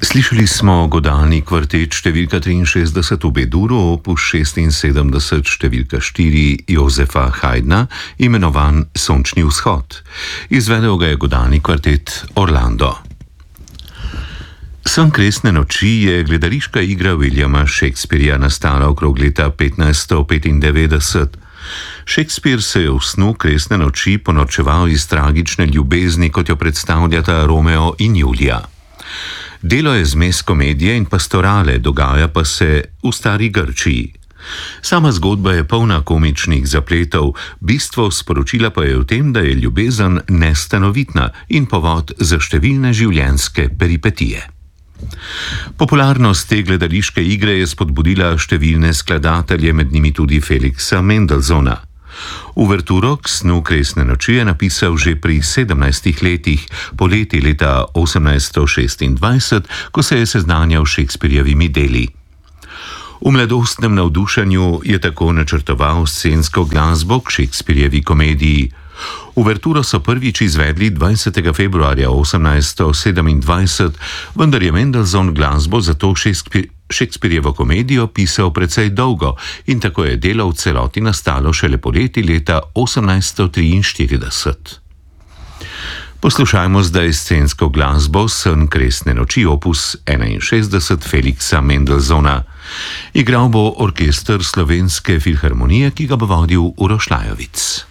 Slišali smo godalni kvartet številka 63 v B-duru, opus 76 številka 4 Jozefa Haydna, imenovan Sončni vzhod. Izvedel ga je godalni kvartet Orlando. Sen kresne noči je gledališka igra Williama Shakespearea nastala okrog leta 1595. Shakespeare se je v snu kresne noči ponorčeval iz tragične ljubezni, kot jo predstavljata Romeo in Julija. Delo je zmes komedije in pastorale, dogaja pa se v stari Grčiji. Sama zgodba je polna komičnih zapletov, bistvo sporočila pa je v tem, da je ljubezen nestanovitna in povod za številne življenjske peripetije. Popularnost te gledališke igre je spodbudila številne skladatelje, med njimi tudi Felixa Mendelssohna. Uverturo k Snu kresne noči je napisal že pri 17 letih, poleti leta 1826, ko se je seznanjal s Shakespearjevimi deli. V mladostnem navdušenju je tako načrtoval scensko glasbo k Shakespearjevi komediji. Uverturo so prvič izvedli 20. februarja 1827, vendar je Mendelssohn glasbo za to Shakespearjevo komedijo pisal precej dolgo in tako je delo v celoti nastalo šele poleti leta 1843. Poslušajmo zdaj scensko glasbo Sen kresne noči opus 61 Felixa Mendelssohna. Igral bo orkester Slovenske filharmonije, ki ga bo vodil Uroš Lajovic.